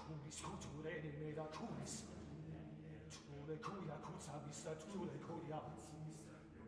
Kunis culture ne me da kunis. Tule kuia kutsa vista tule kuia.